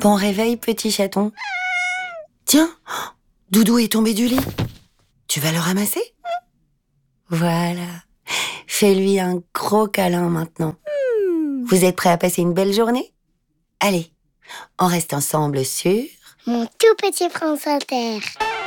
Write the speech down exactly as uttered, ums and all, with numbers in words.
Bon réveil, petit chaton. Tiens, Doudou est tombé du lit. Tu vas le ramasser? Voilà. Fais-lui un gros câlin maintenant. Vous êtes prêts à passer une belle journée? Allez, on reste ensemble sur... Mon tout petit France Inter.